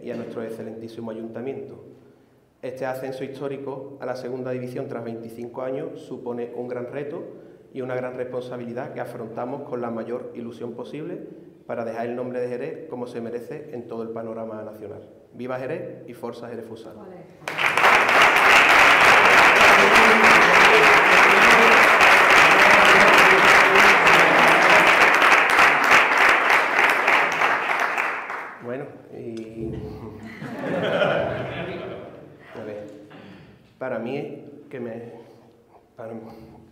y a nuestro excelentísimo ayuntamiento. Este ascenso histórico a la segunda división tras 25 años supone un gran reto y una gran responsabilidad que afrontamos con la mayor ilusión posible para dejar el nombre de Jerez como se merece en todo el panorama nacional. ¡Viva Jerez y Forza Jerez Futsal! Bueno, y... A ver, para mí,